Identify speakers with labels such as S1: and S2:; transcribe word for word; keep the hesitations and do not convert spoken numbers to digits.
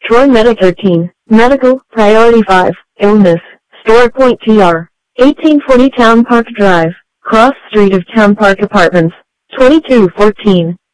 S1: Troy Medic thirteen, Medical, Priority five, Illness, Store Point T R, eighteen forty Town Park Drive, Cross Street of Town Park Apartments, twenty-two fourteen.